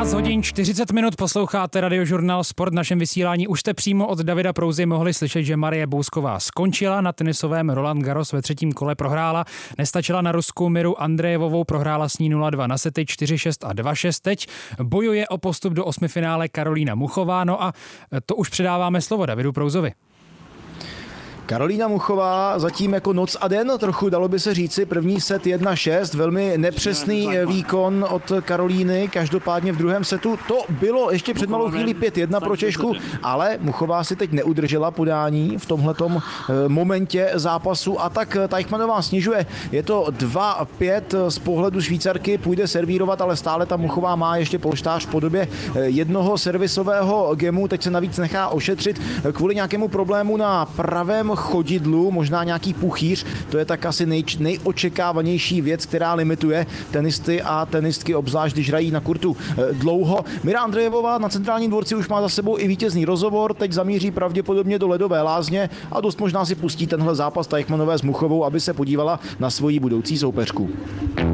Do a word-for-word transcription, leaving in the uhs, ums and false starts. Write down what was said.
třináct hodin čtyřicet minut posloucháte Radiožurnál Sport. V našem vysílání už jste přímo od Davida Prouzy mohli slyšet, že Marie Bousková skončila na tenisovém Roland Garros, ve třetím kole prohrála. Nestačila na Rusku Miru Andrejevovou, prohrála s ní nula dva na sety, čtyři šest a dva šest. Teď bojuje o postup do osmifinále Karolína Muchová. No a to už předáváme slovo Davidu Prouzovi. Karolína Muchová zatím jako noc a den, trochu dalo by se říci, první set jedna šest, velmi nepřesný výkon od Karolíny, každopádně v druhém setu to bylo ještě před malou chvíli pět jedna pro Češku, ale Muchová si teď neudržela podání v tomhletom momentě zápasu a tak Teichmannová snižuje, je to dva pět z pohledu Švýcarky, půjde servírovat, ale stále ta Muchová má ještě polštář v podobě jednoho servisového gemu, teď se navíc nechá ošetřit kvůli nějakému problému na pravém chodidlu, možná nějaký puchýř, to je tak asi nej, nejočekávanější věc, která limituje tenisty a tenistky, obzvlášť když hrají na kurtu dlouho. Mira Andrejevová na centrálním dvorci už má za sebou i vítězný rozhovor, teď zamíří pravděpodobně do ledové lázně a dost možná si pustí tenhle zápas Teichmannové s Muchovou, aby se podívala na svoji budoucí soupeřku.